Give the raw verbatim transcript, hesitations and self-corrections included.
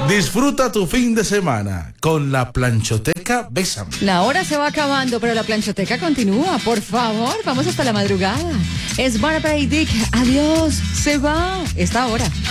Disfruta tu fin de semana con la Planchoteca Bésame. La hora se va acabando, pero la planchoteca continúa. Por favor, vamos hasta la madrugada. Es Bárbara y Dick. Adiós. Se va esta hora.